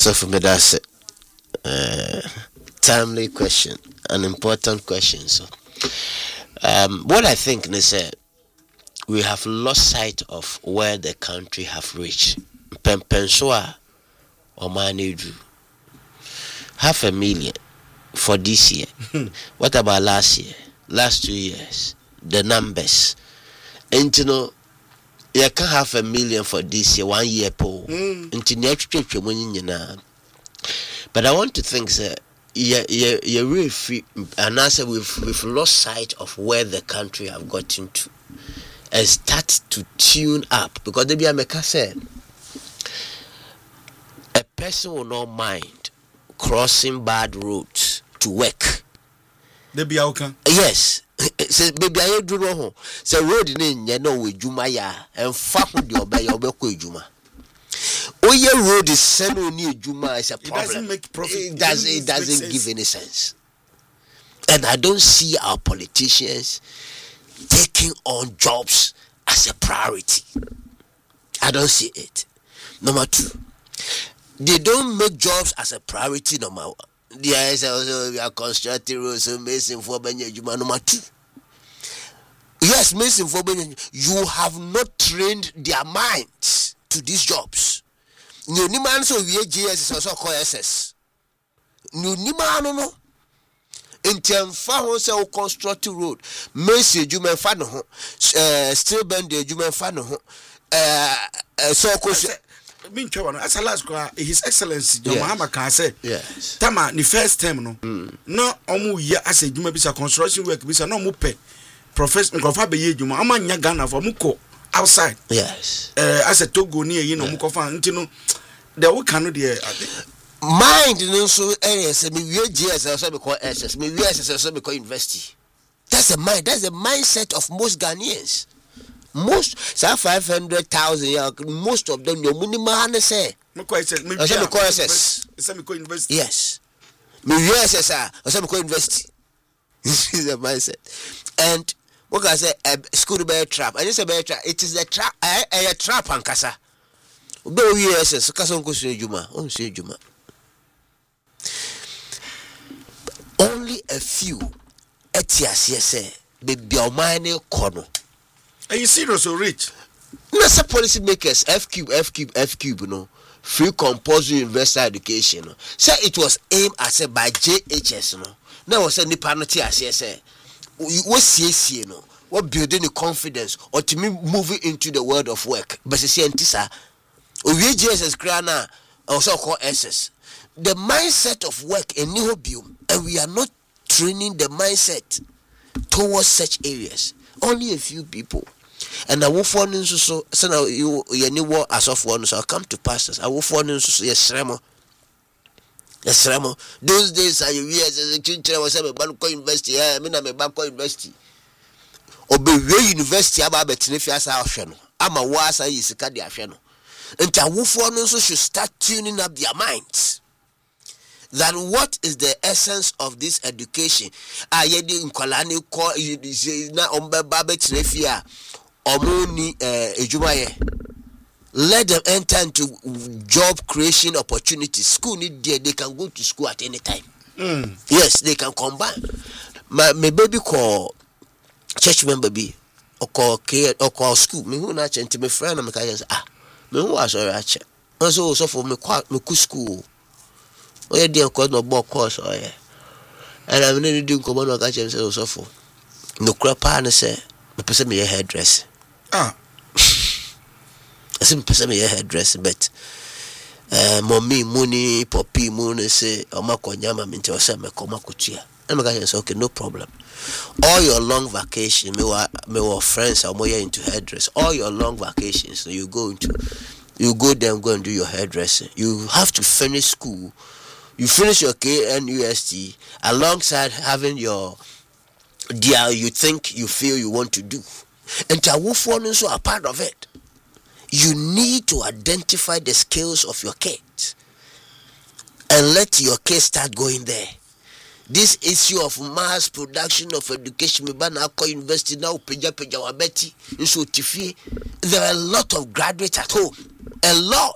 So for me, that's timely question, an important question. So, what I think is we have lost sight of where the country have reached. Pensua or manage 500,000 for this year. What about last year? Last 2 years? The numbers. And you know, you can have 1,000,000 for this year, 1 year poll. But I want to think, sir, you're really free, and I say we've lost sight of where the country have gotten to, and start to tune up, because they be a said a person will not mind crossing bad roads to work. They be okay. Yes. Say baby I do no. Say road ni nye no we juma ya emfa ho de obekọ ejuma. Oye road is seno ni ejuma is a problem. It doesn't make profit. It doesn't give any sense. And I don't see our politicians taking on jobs as a priority. I don't see it. Number 2, they don't make jobs as a priority. Number 1. There is also we are constructing roads, so Mason for Benjuma. Number 2. Yes, Mason for Benjuma, you have not trained their minds to these jobs. No man so we GS is also called SS. No no. In term fa say construct road, Mason Juma fa no ho, still bend the Juma fa no ho. So as a last His Excellency John Mahama can say, yes. Tama the first term no omu ya as a Juma bisa construction work bisa no mu pe professional kofa be ye Juma amanya Ghana for muko outside. Yes. As a Togo near you know muko fa ntino the we cannot there. Mind no so areas me we GS also be call SS me we SS also be call university. That's the mind. That's the mindset of most Ghanaians. Most 500,000, most of them your minimum say. Me call SS. University. Yes. Me USSR. Also me call university. This is the mindset. And what I say, school be a trap. I just say be a trap. It is a trap. A trap ankasa. Be USS. Kasa onko se juma. On se juma. Only a few. Etias say be biomane kono. Are you serious or rich? Not policy makers, F cube, free compulsory universal education. Say it was aimed at by JHS, Now was any penalty as say. What CAC, what building the confidence or to me moving into the world of work. But the scientists JHS Grana also called SS. The mindset of work in Nihobium, and we are not training the mindset towards such areas. Only a few people. And I will phone in so now you any war as of one, so I'll come to pastors. I will phone in so yes, Remo. Those days are years as a teacher was a Banco University. I mean, I'm a Banco University. Obey University about Betinifias option. I'm a was I is a cardi option. And I will phone in so should start tuning up their minds. That what is the essence of this education? Ayedi Nkolani call na ombe Betinifias. Let them enter into job creation opportunities. School need there, they can go to school at any time. Yes, they can combine. My baby call church member be or call school. Me who not to my friend and say me who was alright. So for me school. Oh yeah, dear cause no book course or yeah. And I'm not doing command or catch him so for no crap and say me person me a hairdresser. I see person me a hairdresser, but mommy money poppy moon say omako nyama minti ose me koma kutia. And my guy say okay, no problem. All your long vacation, me were friends are more into hairdress. All your long vacations, so you go there and go and do your hairdressing. You have to finish school. You finish your KNUST alongside having your you think you feel you want to do. And Tawufon also are part of it. You need to identify the skills of your kids and let your kids start going there. This issue of mass production of education, university now, there are a lot of graduates at home. A lot.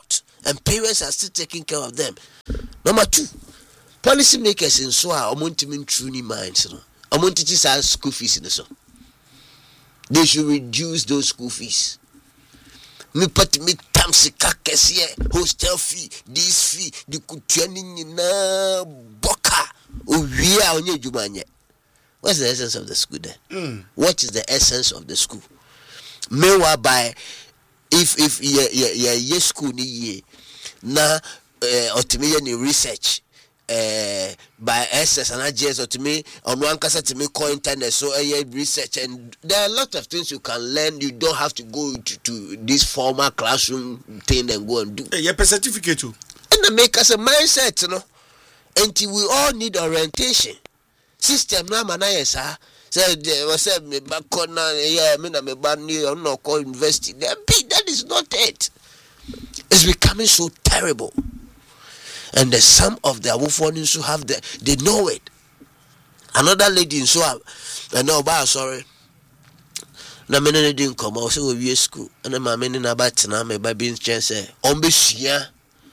and parents are still taking care of them. Number 2, policy makers in so are omontimi truly minds no. Omontiti sa school fees in so. They should reduce those school fees. Me put me tamsika kesiye hostel fee, this fee, the kutuani na boka. Uwiya onye jumanye. What's the essence of the school then? What is the essence of the school? Meanwhile, by if ye school ni ye na ultimately ni research by SS and AGS or to me on one cassette to me call internet so research, and there are a lot of things you can learn. You don't have to go to this formal classroom thing and go and do. Yeah, certificate too. And they make us a mindset, you know. Until we all need orientation. System na manaya sa said me back on me na me ban you no call university. That is not it. It's becoming so terrible. And there's some of the Awufonians who have they know it. Another lady in Swab, and no bar sorry. Na me didn't come out so we school. And my men in about na me by being chance ombesia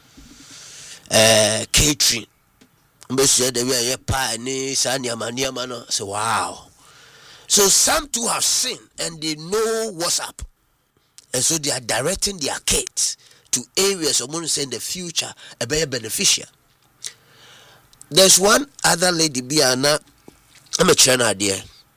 catering. Ombesia the way pa ni sanya mania mano. So wow. So some too have seen and they know what's up. And so they are directing their kids to areas of say in the future a better beneficial. There's one other lady Biana, I'm a trainer there.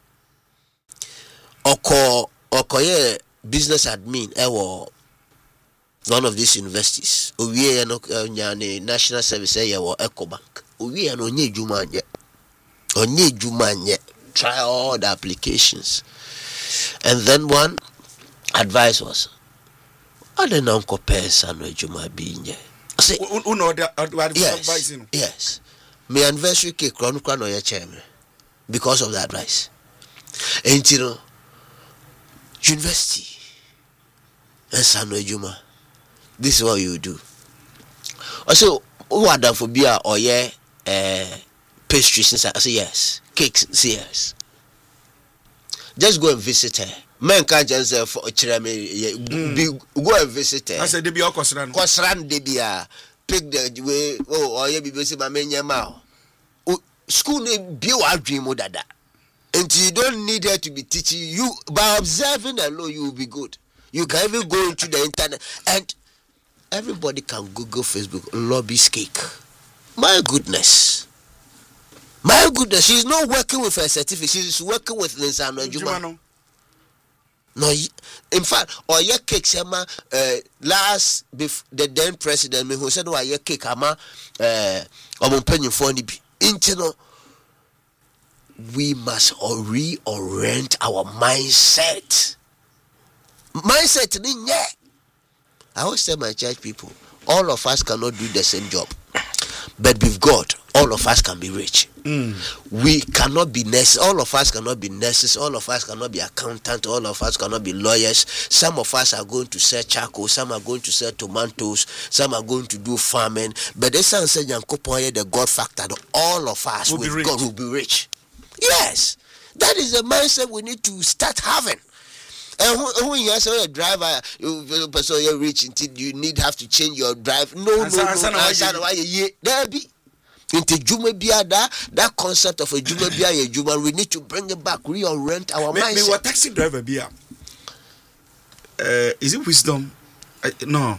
Okoye business admin one of these universities. Owie no national service Ecobank. Owie no nye jumanye. Try all the applications. And then one advice was I don't know person no juma binye. Say yes. My anniversary cake no your chairman because of the advice. And you know university and Sano Juma. This is what you do. Also, who are done for beer or pastries? I say yes. Cakes, yes. Just go and visit her. Men can't just say for Chirame. Go and visit her. I said, Debia Kosran. Kosran Debia. Pick the way. Oh, you be busy, my men, Yamao. School name be our dream, Dada. And you don't need her to be teaching you. By observing alone, you will be good. You can even go into the internet. And everybody can Google Facebook, Lobby's cake. My goodness. My goodness, she's not working with her certificate. She's working with Linsano Juma. No, in fact, or your cake, Sama, last the then president, who said, "Oh, your cake, Ama, penny for the internal." We must reorient our mindset. Mindset, I always tell my church people, all of us cannot do the same job, but with God, all of us can be rich. We cannot be nurses. All of us cannot be nurses. All of us cannot be accountants. All of us cannot be lawyers. Some of us are going to sell charcoal. Some are going to sell tomatoes. Some are going to do farming. But this sounds like the God factor. All of us with God will be rich. Yes, that is the mindset we need to start having. And when you are a driver, you're rich until you have to change your drive. No. There be. Into Juma Biada, that concept of a Juma Bia Juma, we need to bring it back, reorient our mindset. What taxi driver Bia? Is it wisdom? No.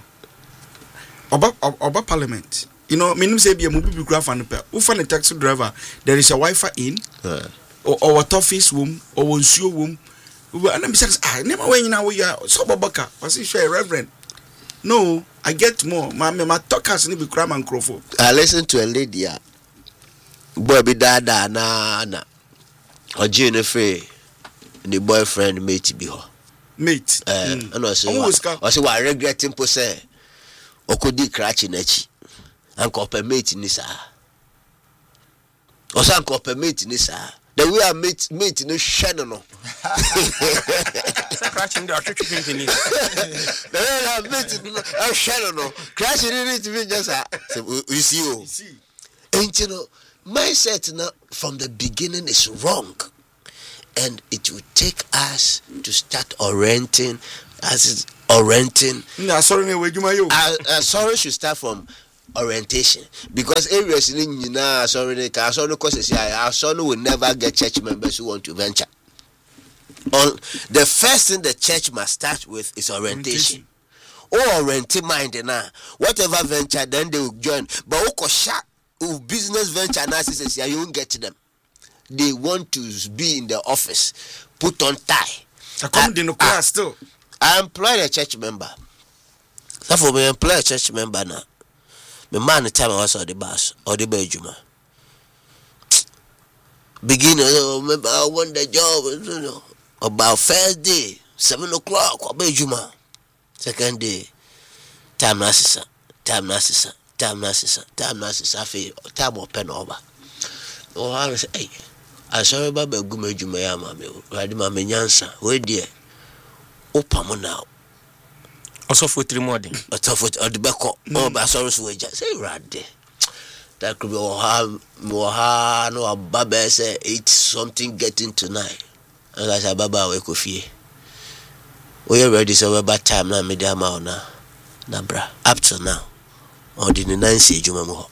About parliament. You know, minimum say be a movie graph and who find a taxi driver, there is a Wi-Fi in, or a office room, or one show room. And then besides, I never went in our year, so Babaka, was he share reverend? No, I get more. My talk has to be cram and crowfo. I listen to a lady, Bobby Dada, na, or Jennifer, the boyfriend mate be her. Mate, and also, I regret him to say, Okodi Cratchy Nechi, and copper mate in this, or some copper mate in this. The way I mate in the channel. Crashing the article in it. The way I mate in the channel. Crashing it to me just you see. And you know, mindset now from the beginning is wrong. and it will take us to start orienting. Sorry, should start from orientation, because areas in will never get church members who want to venture. The first thing the church must start with is orientation. Orienting mind now. Whatever venture, then they will join. But business venture analysis, you won't get to them. They want to be in the office, put on tie. I employed a church member. So for me, employ a church member now. My man, the time I was on the bus or the bedroom. Beginner, I want the job. About first day, 7 o'clock, or bedroom. Second day, time necessary. Time open over. Oh, I was hey. I saw about Gumayama, Radima Menyansa, where dear. Opamo now. Also for 3 more days. A tough at the back of Basaurus wages. Say, Radde. That could be Moha, no, Baba say, it's something getting tonight. And I said, Baba, we could fear. We are ready, so about time now, Mediama now. Nabra, up to now. Or the 9th Jumamo.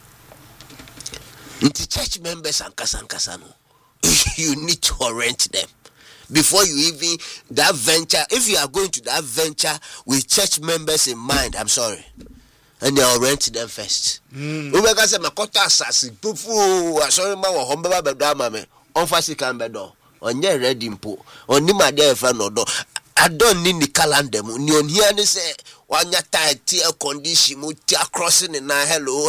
The church members and Kasankasano. You need to rent them before you even that venture. If you are going to that venture with church members in mind, I'm sorry, and they'll rent them first. Umeka say makota asasi pufu asori ma wo hombaba bedama me onfasi kan bedo onye ready mpo onima dey fa no do adon ni calendar mu ni onhia ni say wanya tight air condition mu ti crossing na hello.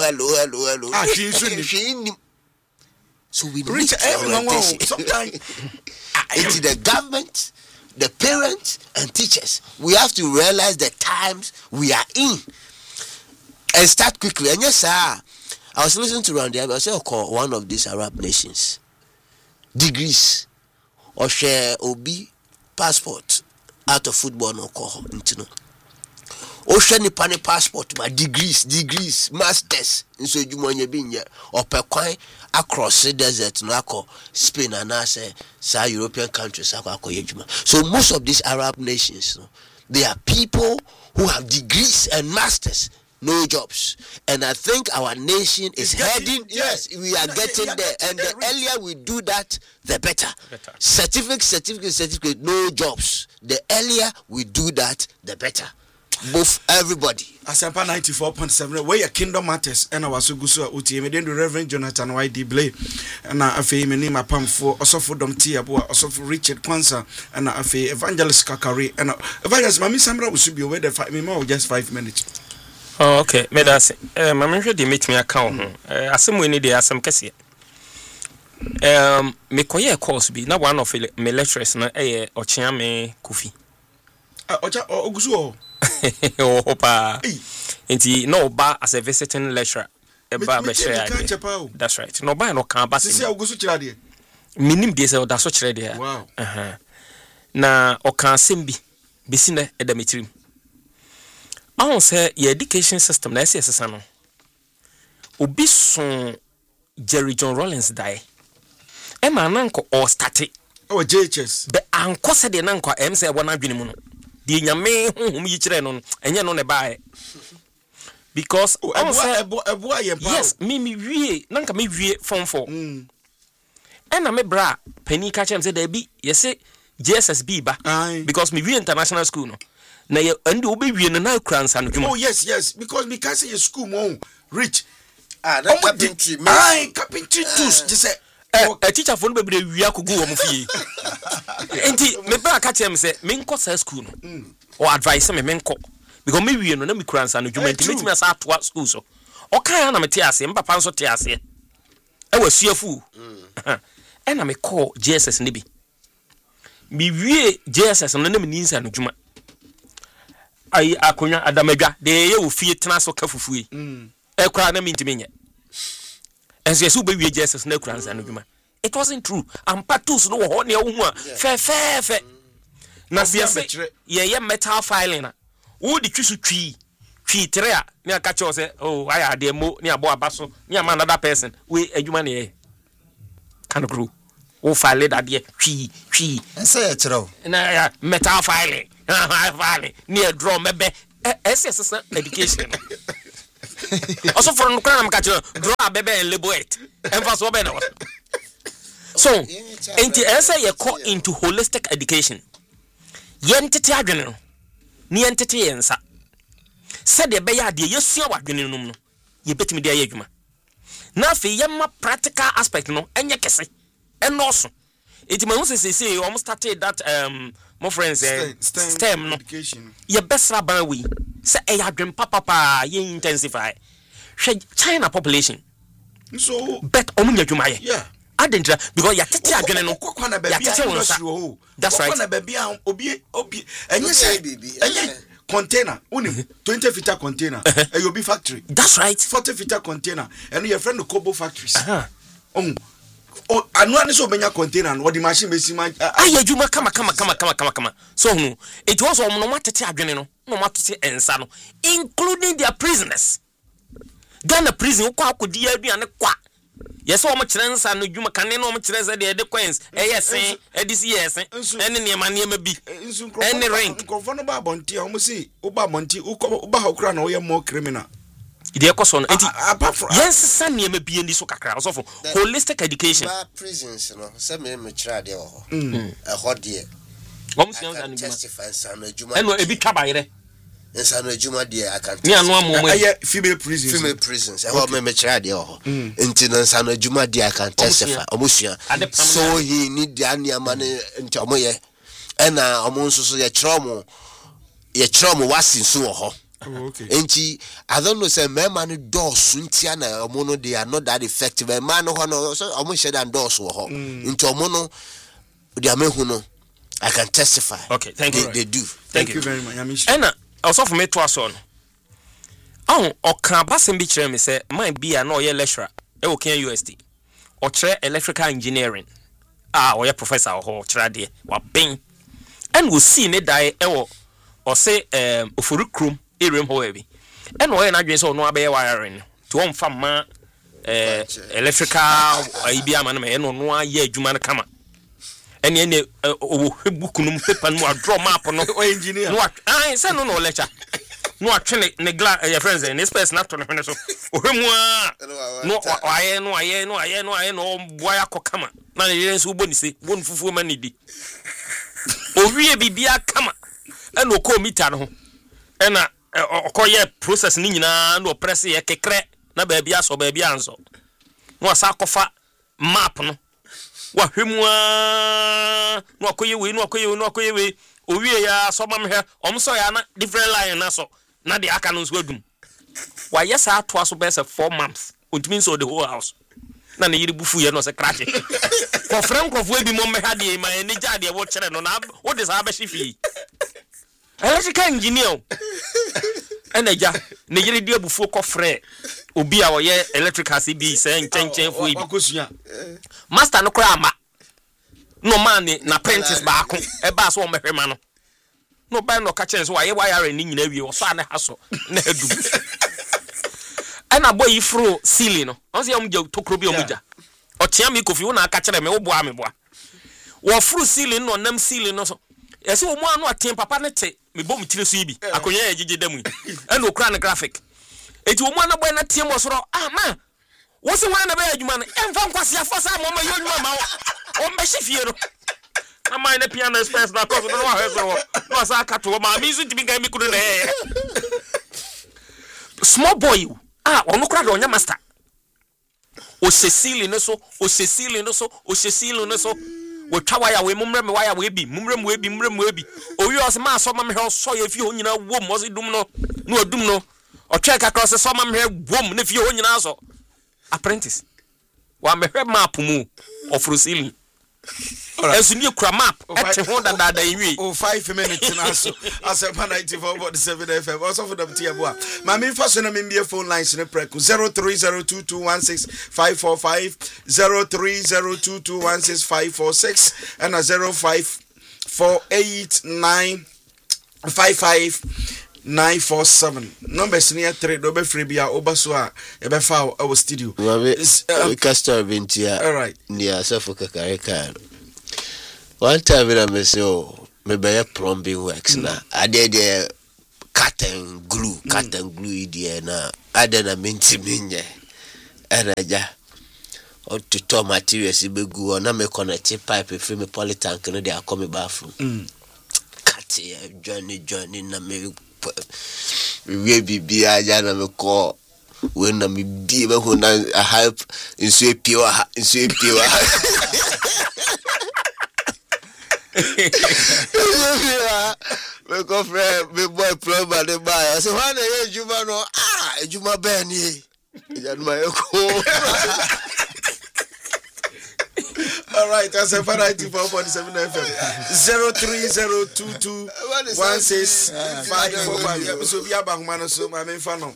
So we need sometimes it's the government, the parents, and teachers. We have to realize the times we are in and start quickly. And yes, sir, I was listening to Randy. I was call one of these Arab nations degrees or share OB passport out of football no call into no. Ocean Nipani passport, my degrees, masters, and so you want your or per coin across the desert, no, Spain, and I say, European countries. So, most of these Arab nations, they are people who have degrees and masters, no jobs. And I think our nation is heading, yes, we are getting there. And the earlier we do that, the better. Certificate, no jobs. The earlier we do that, the better. Both everybody. Asampa 94.7 where your kingdom matters and our sugusu uti me den Reverend Jonathan YD Blay and afei me name apam for osofo Domti abo osofo Richard Kwanza and afei Evangelist Kakari and Evangelist Mami Samra will be over there me more just 5 minutes. Oh okay, me that's mama hwe dey meet me account ho asem we ni dey asem kese me koye course bi na one of me lecturers na ochia me Kofi ocha ogusu Opa. Inti no ba as a visiting lecturer. Eba be share. That's right. No ba no kan ba. Sisi ogusu kira de. Minim de se oda so kire de. Wow. Na o kan sembi besi na edametrim. I say your education system na SS no. Obi son Jerry John Rollins die. E ma nanko o start. Oh JHS. Be anko se de nanko em se wona adwene mu no. The nyame honhom yi kire no enye no ne bae because yes me wie nanka me wie form 4 ena me bra pani ka chem say da bi yese JSSB ba because me wie international school no na ye ande obi wie no na kransa no dwuma. Oh yes because me can say your school mo rich that carpentry carpentry tools just say a teacher for no be wi akogu wo mo fie enti me bra ka chem say me nko sa school no or advice me nko because me wi no na me kuransa no dwuma enti metimi asa to school so o kan na me te ase mpapa nso te ase e wa suafu e na me call JSS ne bi me wi JSS no na me ninsa no dwuma ai akonya adamadwa de ye wo fie tena so ka fufu e kura na me ntimi nye as you be we Jesus na kuransa no dwuma. It wasn't true. Patus no ho ne wo hu a fe na se ye metal filing na wo di twisu twi tere a ne aka che o se oh I ademo ne abo abaso ne ama another person we adwuma ne ye kan kru wo file that there twi say chiro na metal file file near draw mebe SS education also for no kana mka draw bebe and label it emphasis wo be na so enti say you call into holistic education yentete adwene no ni yentete yensa said the beya de yesua wadwene no no ye betimi de ayadwuma na fe yema practical aspect no enye kese enoso enti mahu se almost started that my friends STEM no ye besra ban we say ayadwem papa ye intensify China population so bet omunya dwuma ye yeah adentra because ya tete adwene no ya tete wonsa that's right na baby obi enye say enye container unim 20 feet container e you be factory that's right 40 feet container and your friend the Kobo factories anu ani so benya container no the machine be sima ayadwuma kama so no it was on no matete adwene no no matete ensa no including their prisoners Ghana prison kwa akodi aduane kwa yes o mo kire nsa no dwuma kane no mo kire se de coins yesen edisi yesen ene niema bi ene rank nkofo no ba bonti o mo si o ba bonti o ba hakura na o ye more criminal ide ekoso no enti apart from yes san niema bi ndi so kakra so for holistic education ba prisons no se me kire ade ho ho de o mo si an testify san no dwuma eno ebi twa bayire Insano Juma dear, I can't. Me and one moment. Female prisons. I hope me try the oh. Into Insano Juma dear, I can testify. Omusia. So he need the anya money into Omoye. And Omonso so your trauma was in so ho. Okay. Enti I don't know say me man door suntiana omono they are not that effective. Man no so omo than doors wo ho. Into omono they are me huno. I can testify. Okay, thank you. They do. Thank you very much. And also for me to us on. O kan basem bi kire me say man bia na oye lecturer e wo kan UST. O kire electrical engineering. Oye professor ho kire de wa ben. And we see ne dai e wo o say ofuru krum erem ho ebi. And oye na dwen say no abaye wiring. To on fa ma electrical ibia ma na me no aye adwuma na kama. Ene bukunum paper no draw map no engineer no say no lecture no atwene ne your friends and this person not to no so ohemu no aye no boy akokama na ne yensu boni se bonu fufu ma ne di owie bibia kama ena okọ meter no ena okoye process ni nyina na press ye kekre na ba bia so ba bia anso no asa kofa map no wa hwemua no akoye we owie ya so mamhwe omso ya na different line na so na de aka no so adum wa yes ato aso be 4 months it means so the whole house na ne yiri bufu ye no se crash for frank of we bi mo me hade ma eni jade wo kire no na wo de sa ba shifi electrical engineer eneja ne yiri de bufu ko frɛ obi a wo ye electrical CB se nchen fu ibi master no kra ama no man na apprentice baako e ba so o mehwema no no ba no ka kire so wa ye wire ni nyina wie wo so ane haso na adum ana boy fro ceiling no onse ya mja tokro bi omja o tia mi kofi wo na aka kire me wo boa me boa wo fro ceiling no nam ceiling no so yesi wo mu anu atem papa ne te me bom tire so ibi akonya ya gige damu ana okra na graphic eti wo mu anu boy na tem wo soro ma wo se wan na ba adwuma no emfa nkwase afosa mo ma yo adwuma ma wo mbe hifie no na mai na piano space na ko no wa heso no asa aka to ma mi so timi ga mi kunu na small boy onu kura do nya master o sesili no so wo twa ya we mumre me waya we bi mumre me bi o wi o se ma so ma me he so ye fi ho nyina wom o se dum no no odum no o twa ka cross so ma me he wom na fi ho nyina so apprentice wa me he map mu of Rosili as you kura map at ho da wi 5 minutes na so as a 94.7 FM also for them tiaboa ma me fa so na me be phone lines ne prek 0302216545 0302216546 and a 05489559 947. Numbers near 3 dobe free Obaswa Ebefa our studio. Castor Vintia. All right. Near Suffolk Carrican. One time when I say, oh, maybe a plumbing works now. I did a cut and glue idea now. I did a minty minye. And I ja. Or to tow materials, you be go on. I make connected pipe if you me polytank and they are coming bathroom. Cut here, Johnny, na me. We be a jana me call when I be able to help in sweet pure. Me go friend, me boy plumber the buy. I say, why the Juma no? Juma Benny. All right, that's a 94.7 FM. 03022165545. So we are back, man. So my main fan.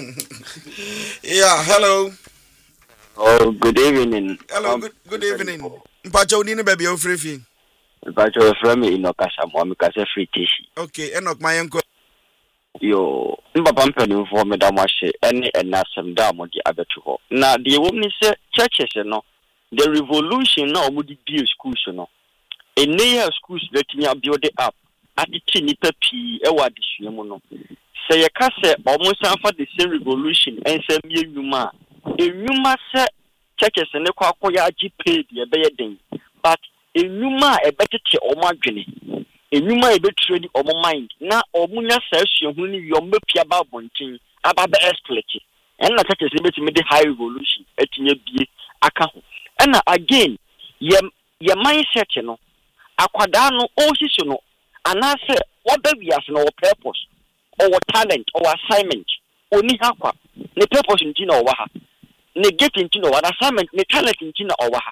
Yeah, hello. Oh, good evening. Hello, good evening. Mpacho ni baby o free. Mpacho from Inokasa, Mwamikasa free tishi. Okay, Enoch my uncle. Yo, Papa Mpeni for me damashe any and nasem damo di abetuho. Na the woman say churches no. The revolution now would be a school, no. A near schools letting you build it up at the tiny peppy, a word is no. Say a cassette almost for the same revolution and say me, you ma. A yuma set churches and a quacoyaji paid a bedding, but a yuma a better or margin. A yuma a bit ready or mind. Now, or Munya says you only your mupia babonting about the escalate. And not such as limit the high revolution at your be account. And again, your mindset, you know, aquadano, no, and I say, what baby has no purpose, or talent, or assignment, only haqua, the purpose in Tina or Waha, negating Tina or assignment, the talent in Tina or Waha.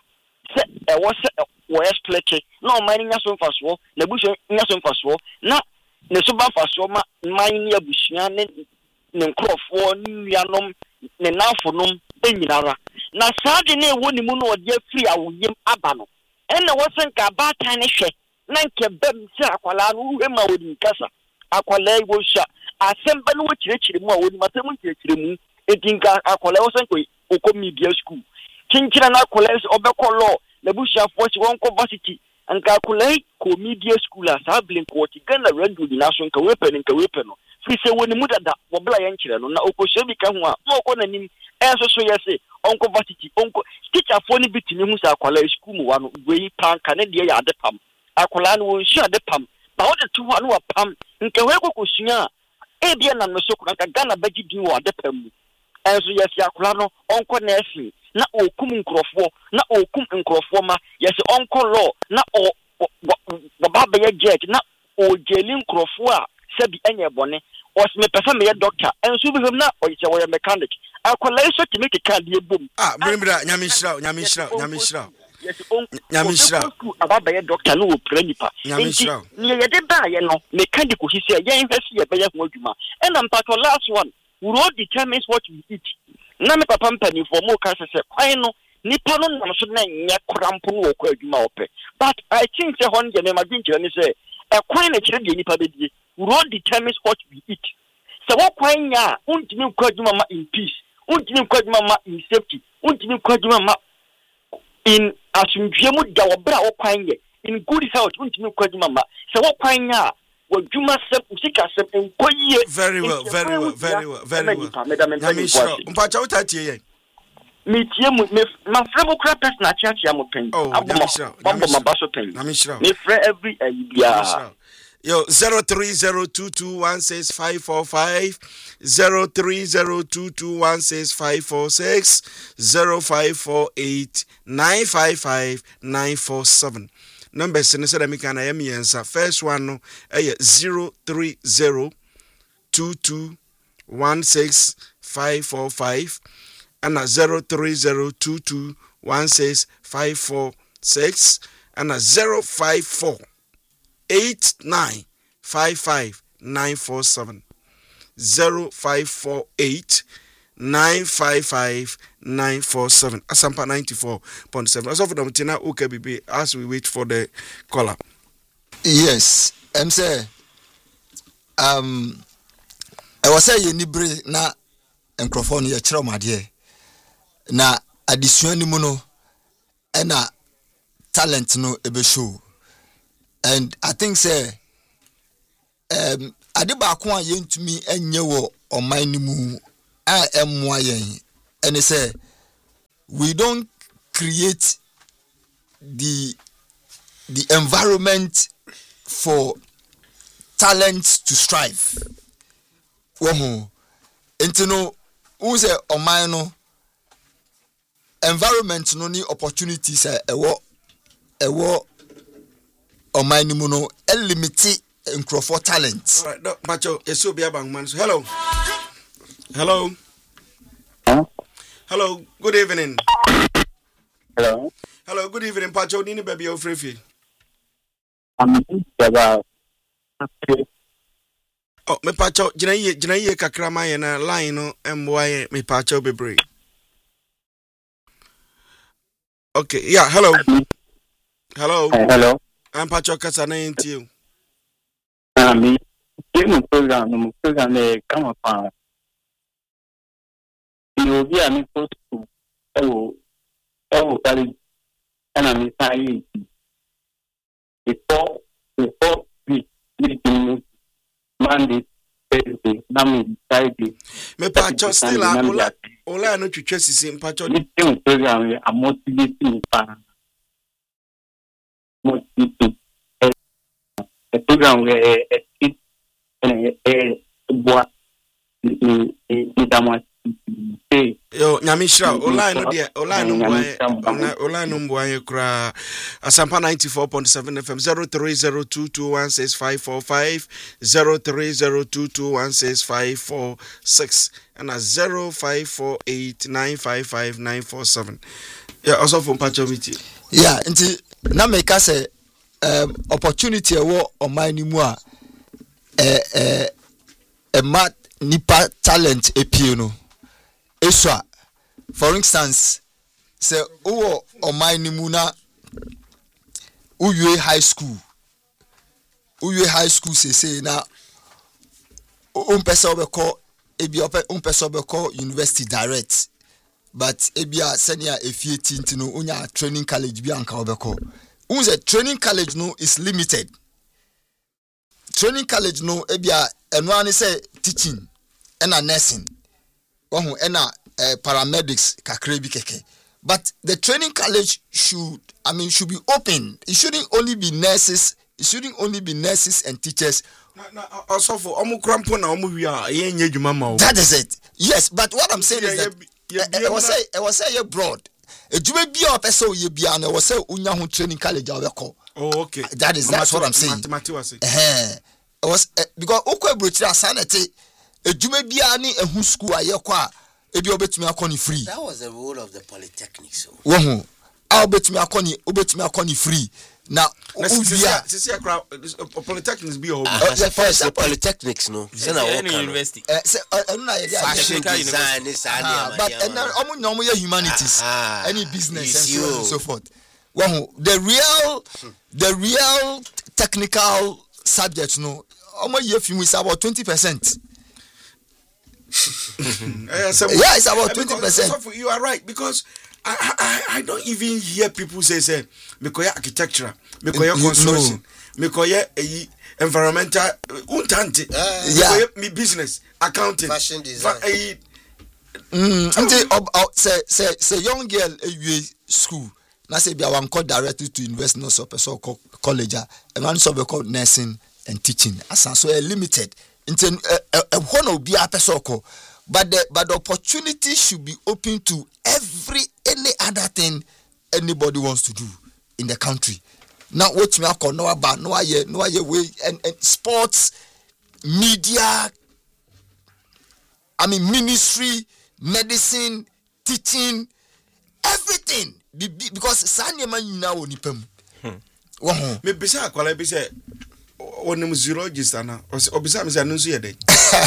Was pledged, no mining as one fast war, the bush as one fast war, not the suba fast war, mining your bushian, no crop for Nianum, the now for num, Benara. Na Saturday woni mu no de free awuyem abano ena wosen ka ba tan hwe na nke bam se akwala no uhema woni kasa akwala wo sha asemba no kirechire mu a woni masemu kirechire mu edinka akwala wosen ko okomi bia school kinkira na akwala obekọ law na busha force won university anka akwala ko media school asa blink what Ghana radio di national ka wepen no free se woni mu dada wo bla ye nkire no na okoshe bi ka ho a na okọ nanim so yes onko varsity onko teacher for ni bitini hu sa akwala school mu wa no we pan ka ne de ya de pam akwala no wo hia de pam ba wo de to wa no wa pam nke we kokosua e bia na no so ko ka Ghana bagi din wa de pam mu so yes akwala no onko na efi na okum nkrofo na okum nkrofo ma yes onko law na o baba be judge na o jeli nkrofo a sebi enye bone was me person me doctor and so be na o ye we mechanic akwala so to make a car boom brimira nyamishra yes nyamishra ababa ye doctor no wo pranipa nyamishra ni ye de ba ye no mechanic ko hisi ye invest ye be ye ho adwuma and am part last one we all determines what we eat na me papa mpani for mo ka se kwan no nipa no nam so na nye krampo no ko adwuma ope but I think say hon je me madwinkyere ni say e kwan na kire de nipa be die we all determines what we eat so what kwan ya untimi ko adwuma ma in peace untimi ko adwuma ma in safety untimi ko adwuma ma in asumdwemu da obra wo kwan ye in good health untimi ko adwuma ma so what kwan ya wajuma sep usika sep enkoye very well nyamishra mpacha utatie ye metie mu ma fremo kra personal church ya mo pen nyamishra me frɛ every idea yo 0302216545 0302216546 0548955947 numbers in the make an answer. First one no 03022165545 and 03022165546 and 05489555947 0548955947 Asampa 94.7 as of the Mutina UKBB as we wait for the caller. Yes, I'm say was say ye nibre na microphone ye kyerɛ made na addition ni mu no na talent no ebe show. And I think say ade ba ko a yentumi enye wo oman ni mu a emmoa yen and say we don't create the environment for talents to strive. Wohu entino who say oman no environment no ni opportunities ewo oman ni mu no limit for talent. All right, Pacho, eso be abang man. Hello. Hello. Hello. Good evening. Hello. Hello. Good evening, Pacho. Nini baby ofrefi. Oh, me Pacho, jina ye kakrama ye na line no emboye me Pacho bebre. Okay, yeah, hello. Hello. Hello. I'm Pacho Kasa na you. Me program come upon. You will be a post to and I'm saying before we meeting Monday, Thursday, Friday. Me Pacho still ola no twetwe sisi Pacho. This program is motivating the program where it what yo nyamishra ola no mboye kra Asampa 94.7 FM 0302216545 0302216546 and 0548955947. Yeah, also from Pacho Miti. Yeah, nti na make say opportunity wo oman ni mu a mat nipa talent epie no esua. For instance, say o oman ni mu na uwe high school say na umpesa obeko ebi umpesa obeko university direct, but ebia senior efie tinti no unya training college bi anka obeko. Unse training college no is limited. Training college no ebia eno ani say teaching ena nursing ohu ena paramedics kakre bi keke. But the training college should be open. It shouldn't only be nurses and teachers. Also for omu krampo na omu wi ye nya dwuma ma o. That is it. Yes, but what I'm saying is that I was say broad. Ejuma bia opese oye bia na was say unya ho training college aweko. Oh, okay. That's what I'm saying. Was because okwa brochira sanete ejuma bia ni ehu school ayeko a ebi obetumi akoni free. That was the role of the polytechnic so. Wo obetumi akoni free. Now polytechnics be home. The first polytechnics no. Any university. Fashion design is but omo humanities, any business and so on and so forth. Well, the real technical subjects no. Omo ye film is about 20%. Yeah, it's about 20%. You are right because I don't even hear people say because architecture, because construction, because environmental, me business, accounting, fashion design. Say young girl school. Na say bia wan call directly to university no so college and one so be called nursing and teaching. Asan so limited. Into one of be a person but the opportunity should be open to any other thing anybody wants to do in the country. Now what me call no about no way and sports, media, ministry, medicine, teaching, everything because sanya man you now onipem. Me bisa akwala bi say onim zero register na obisa me say no so yede.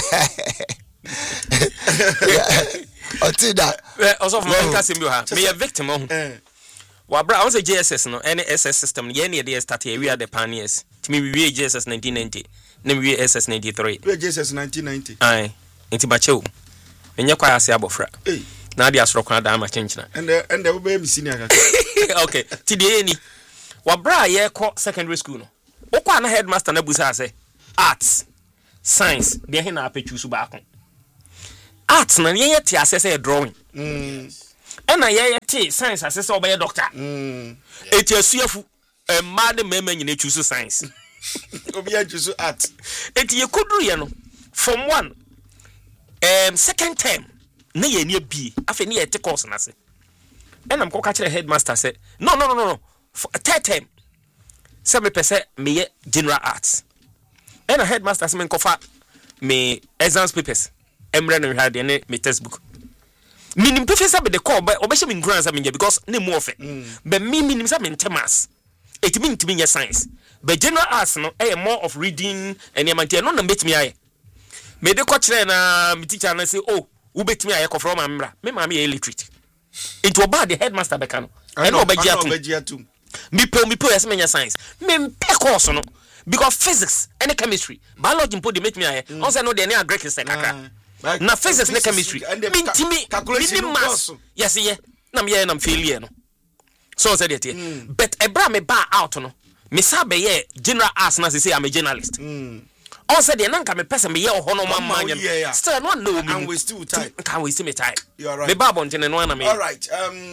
Until that also from Kasim ha me a victim of wa bra I was a JSS no any SS system ye ne dey start here we are the pioneers to me we JSS 1990 then we SS 93 we JSS 1990 aye Enti machew. Enye kwa ase abofra. Hey. Na dia soro kwa da ma chenchina. And the baby senior kaka. Okay. Today ni. Wabra ye ko secondary school no. Okwa na headmaster na busa say arts, science, de he na apechu su ba kon. Arts na ye te asese drawing. And I tea science assessor by a doctor. It is suafu a mad member in choose science. Obia choose art. It you could do from one second term. Near near B. After near take course and I say. And I'm catching the headmaster said, No. For a third term, 7% me general arts. And a headmaster said, me exams papers. Emran and had me textbook. Minim professor be the call but obesha min grants aminya because ne more fe but me minim sa min temas it mean to me science but general arts no more of reading and yamantia no na betimi aye me de ko kire na me teacher na say oh wo betimi aye ko from amra me ma me illiterate it was bad the headmaster be kan and obegia tum me pe yes menya science me pe course no because physics and chemistry biology mpo de metimi aye on say no de na Greek is kakra na physics na chemistry mintimi calculation mass yes yeah na me na failure no so said it but ebra me ba out no me sabe ye general arts na say I'm a journalist on said na nka me person me ye ho no man still no know me and we still tight can we see me tight you are right me ba bon no na me all right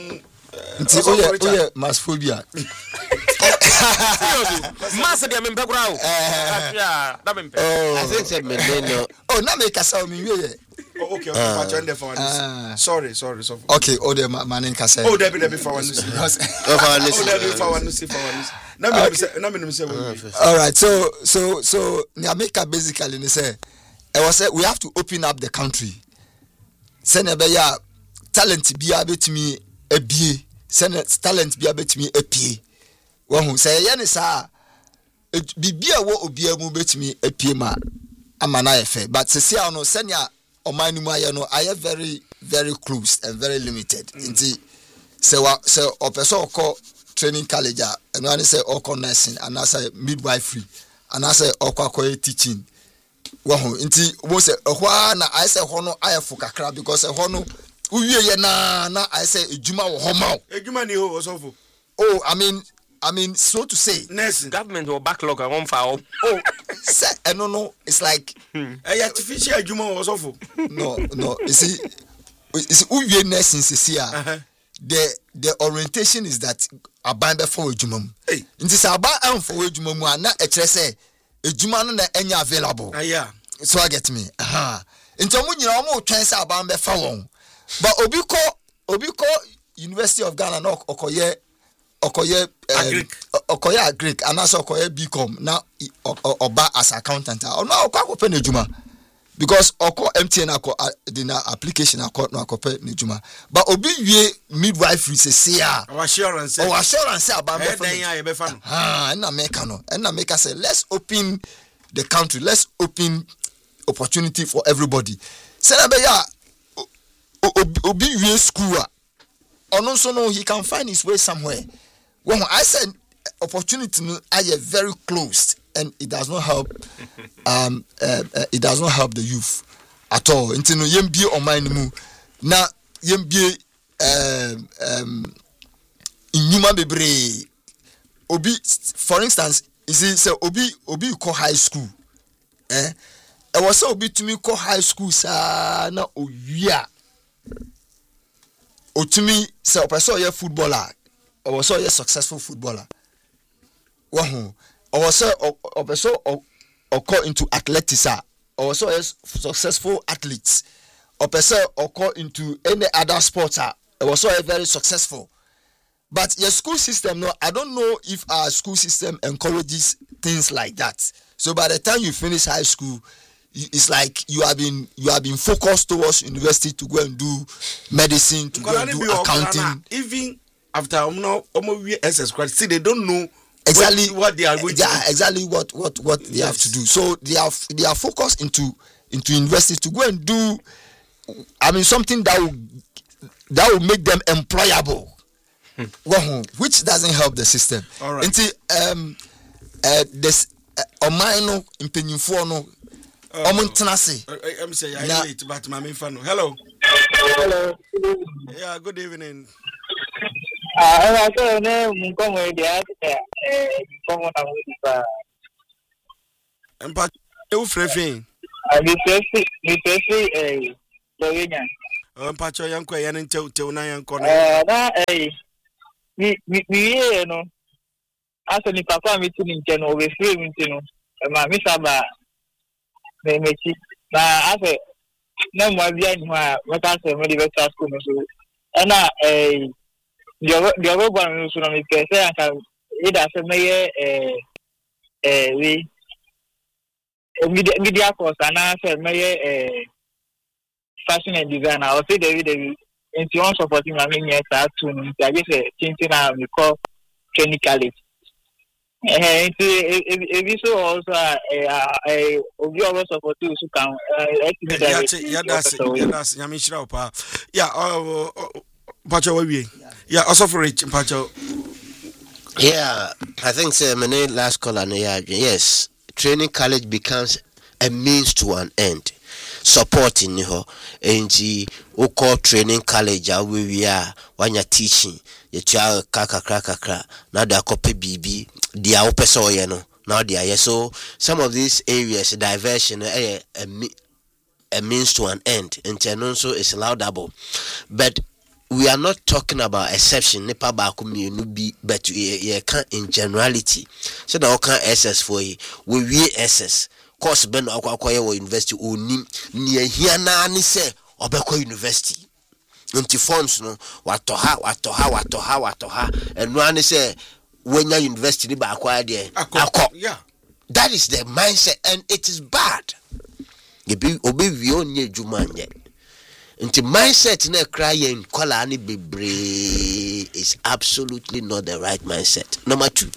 nti mass phobia mass de me mpekura o yeah that me mpek I think said me no oh na me kasa o mi wie okay sorry okay oh the man kasa oh there be for one all right so Nyamika basically they say we have to open up the country send ya talent bia betimi ebie send talent bia betimi epie wo say ye ne sa bibia wo obia mu betimi epie ma amana efe but se sia no senya omanimu aye no aye very very close and very limited nti se opeso oko training college eno ani say oko nursing and say midwifery and say oko teaching wo nti wo say ehwa na aye say ho no aye fo kakra because ehwa no uwie ye na aye say ejuma wo ho ma ejuma ni ho osofo oh I mean, so to say, nursing government will backlog and one file. Oh, no, it's like artificial human was awful. No, you see, who nursing here. The orientation is that a band for jumum. It is about for jumum, na say a juman na any available. Yeah, so I get me. Into when you almost transfer about for one, but Obiko University of Ghana no Okoye Greek and also Okoye BCom now Oba as accountant or no open Nejuma because Oko MTN na application no akope Nejuma but obi wie midwifery say assurance about na make say let's open the country, let's open opportunity for everybody. Say ya obi wie school also no he can find his way somewhere. When I said opportunity are very closed and it does not help it does not help the youth at all. Into no yembi o mind mu na yembi inyuma bebre obi for instance is say obi ko high school e was say obi to me ko high school sa na owia otumi say opeso ye footballer or so a successful footballer. Or so occur into athletics or so as successful athletes. Or occur into any other sports or so very successful. But your school system, no, I don't know if our school system encourages things like that. So by the time you finish high school, it's like you have been focused towards university to go and do medicine, to go and do accounting. Even after SS grad, see they don't know exactly what they are going to do. Exactly what they have to do. So they are focused into university to go and do something that will make them employable. Which doesn't help the system. All right. This Omaino impenyinfo no Omuntanase. I'm saying I Na- wait, but my fan. Hello. Hello. Yeah, good evening. I don't know. Come with the other. Come on, I'm And but you free. with the Slovenia. Pacho yanko yan into na yanko. Na me no. Aso ni papa mi tuni nche no we free mi tuni. Ma mi saba me mechi. Na aso na mo bia ni ha meka se me di better school no so. Na the other one so na me pese anka ida se me we media course ana se me fashion and design. I will say David into one supporting my mini start to I guess thinking now we call training college. If you so also we always support you so can Yeah, that's Yamishra pa. Yeah, Pacho we. Yeah, also for rich Pacho. Yeah, I think my last call on yes, training college becomes a means to an end. Supporting her and we call training college we are when you're teaching your child kaka now they are copy BB they are open so you know now they are so some of these areas diversion a means to an end and also is laudable, but we are not talking about exception nipa ba be but you can in generality so that can SS for you we SS course ben akwaye wo university onim ne ahia na ne se obekọ university nti funds no watoha enu ane se wenya university ni ba akwa de akọ Yeah, that is the mindset and it is bad obi wi onye adwuma nye nti mindset na kra ye nkwala ne bebre is absolutely not the right mindset. Number 2,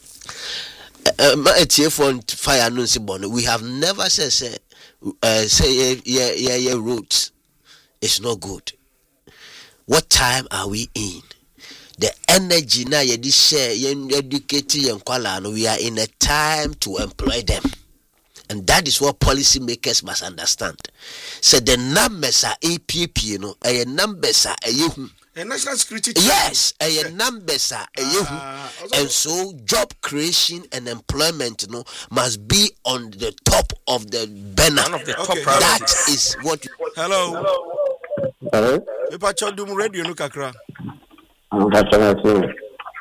fire no si bon. We have never said roads it's not good. What time are we in? The energy na ye di share ye educate ye nkwala no, we are in a time to employ them. And that is what policymakers must understand. So the numbers are APP, you know, numbers are a national security. yes, numbers are and so job creation and employment, you know, must be on the top of the banner. One of the top Okay. priorities. That is what. Hello. Hello? Me Pacho dum radio no kakra. I'm Pacho.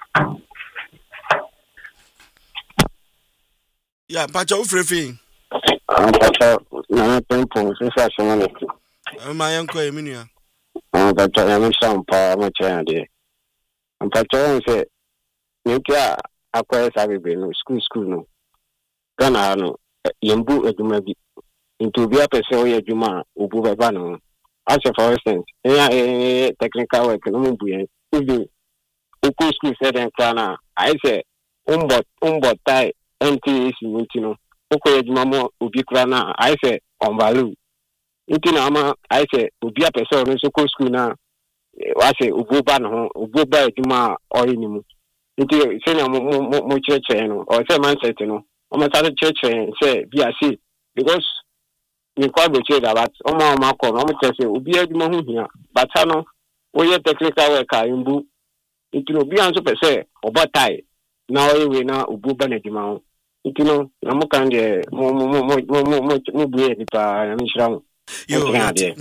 Yeah, Pacho free. I'm Pacho. I'm Pimpo. Since I saw it. My uncle Eminia. I'm Pacho. I'm some power. I'm trying to. I'm Pacho. Say, you can't acquire Sabi no school no. Ghana no. Yembu edumabi. Into be a person who eduma ubu bano. As for instance, technical work no mbuye. Even uku school said and kana. I say umbo tai NTS wintino. Uko eduma mo ubi krana. I say onvalu. Intina ama I say ubi a person no so school na. I say ubu bano ubu ba eduma oyinimu. Inti say na mo church no or say mindset no. I'm started church say be a see because you call the trade about my call. I'm just say ubi eduma hu hia. But no we technical work imbu. Inti no bi anso pese obatai. Na we na ubu ba na eduma. Inti no na mo kan de mo buye di pa na mishra. Yo,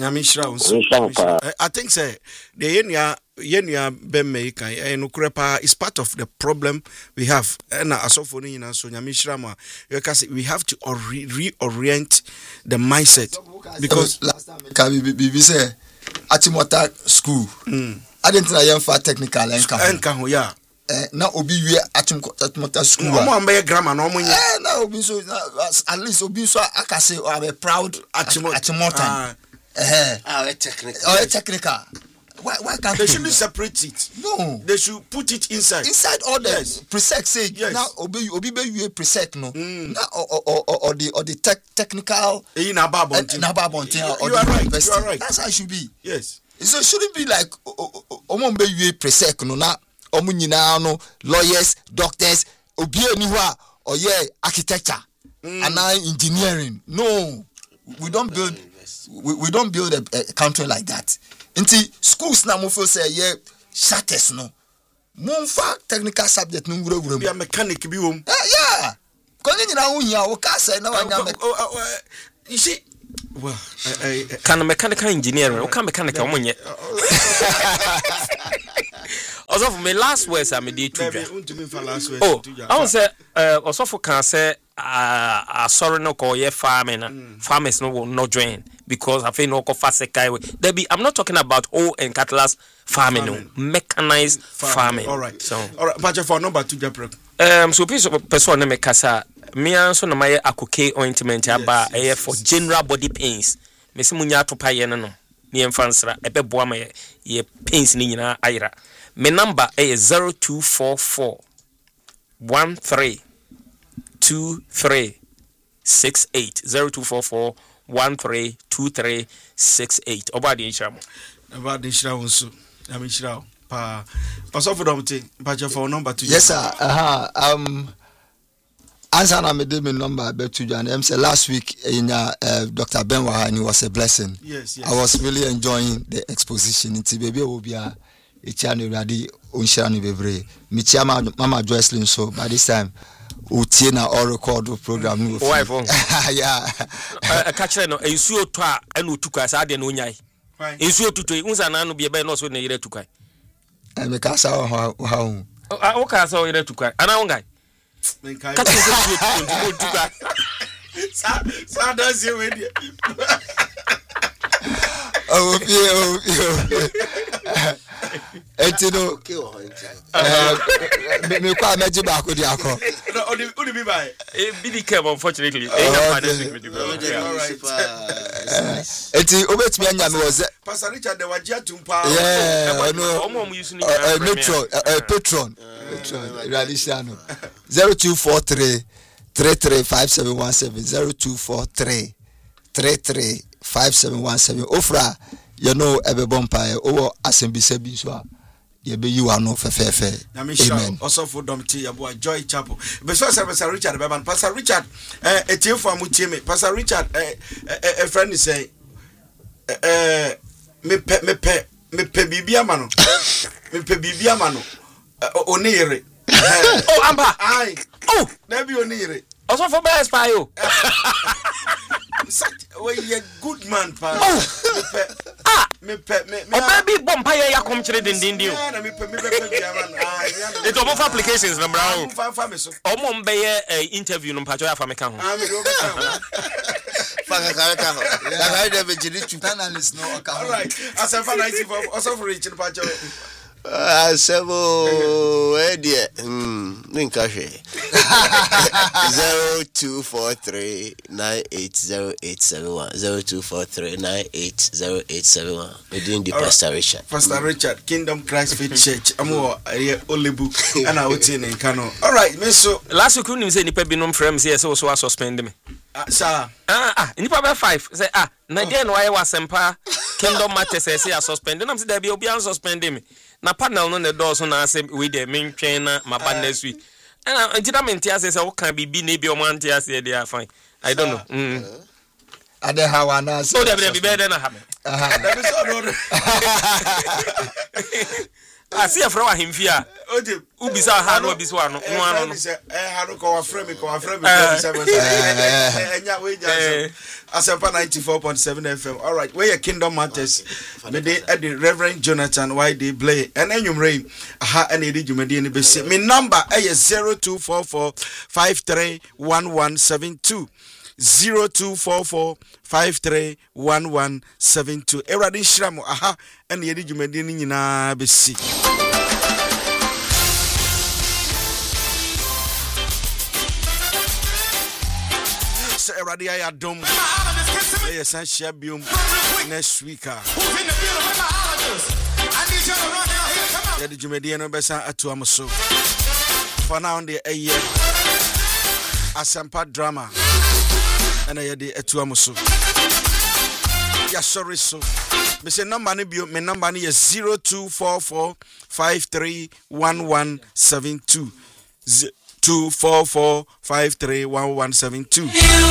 I think say the yenya bemme kai no krepa is part of the problem we have. And asofo ni na so nyamishra ma we have to reorient the mindset because last time we say Atimota school. I didn't know you for technical enka yeah. Na obi we Atimota school. No mo ambe grammar no mo nya. Na obi so at least obi so akase I'm a proud Atimota. Technical. Why can't they shouldn't separate it? No. They should put it inside All the preset say yes. Now obi be preset no. Or the technical in Ababonte. You are right. That's how it should be. Yes. So it shouldn't be like omombe you preset no na omo nyina no lawyers, doctors, obi eni ho a oye architecture and engineering. No. we don't build a country like that. Inti schools na mo feel say yeah shatters no. Monfa technical subject no ngura be a mechanic bi wom. Yeah. Konye nyina wo hia wo ka say na wanya you see well kind of mechanical engineering what kind of mechanical omonye also for my last words I made to I was say also for can say sorry no call ye farming farmers no will not join because I feel no go fast kai there be I'm not talking about all and cutlass farming. No mechanized farming. All right, but for number 2 Japre so piece person na me kasa me anso na my akoke ointment aba for general body pains me se munya atopa ye no ne emfansra ebeboa ma ye pains ni nyina ayira me number is 0244 13 2368 0244 132368 obadi inshamo about shira wonso na me shira pa paso for domte pa for number 2. Yes sir. Answer na me de me number be to Jan. Say last week in Dr. Ben Wahani was a blessing. Yes. I was really enjoying the exposition. Inti baby obia e channel ready on share no bebre. Me chiama Mama Joycelyn so by this time utie na all record program no. Why phone? Yeah. Catch no ensuo to a na otuka sa de no nyai. Ensuo tutu unsa na no be be no so na yire tukai. Me ka sa how. O ka sa yire tukai. Ana ngai. Catch you tukai. Sa does you with you. Oh, Etino me kwa meji ba ko di akọ. No, only be by. Billy came unfortunately. All right. Eti obetimi anya me was Pastor Richard de wajia tumpa. Yeah, no. Omo using patron. Radiciano. 0243 335717 0243 335717 ofra you know ebe bompa o asembise bi so a ye be you are no fefefe. Amen. Also for domti yabo Joy Chapel. Be so Pastor Richard be ban Pastor Richard etiefo amutie me Pastor Richard a friend say me pe bibia ma no me pe bibia ma no onire oh amba ai oh na bi onire also for best pa yo you a good man pa me baby bompa ya come chire din dio na me pe bibia ma no it omo applications na bra fa me so omo mbe interview no mpacho ya fa me ka ho Fanga karaka ho. Na ga ide be jiri chu. Analyst no account. All right. Asafa 94 also for reaching pacho. Sebo edie ninka hwe 0243980871 0243980871 within the Pastor Richard. Pastor Richard, Kingdom Christ Faith Church. Amo Olebu ana oti ne kano. All right, me so last week you say nipa binom frame say so suspend me. Sir. Nipa be 5 say na den why was sempa Kingdom Matters say suspend. Dem say there be obi an suspend me. Na panel no the doors na say we dey main train na my band next week. And entertainment here say what can be na be o man here say they are fine. I don't know. Ade how ana so there be better na happen. That is all. I see a friend him here. Oje ubisa ha no biso ano no ano no ha no ko frame enya we just Asempa 94.7 FM. All right, where your Kingdom Matters me dey the Reverend Jonathan why they play and enyumre aha and edi jumadi ni be say me number is 0244531172 0244531172 Eradi Shramo aha and edi jumadi ni nyina be see. Eradi ayadom yes and shabium next week yeah, the Jumedian Bessa atu amaso for now the a year Asampa drama and I had the atu amaso yeah sorry so me say number ni bio me number ni is 0244531172 244531172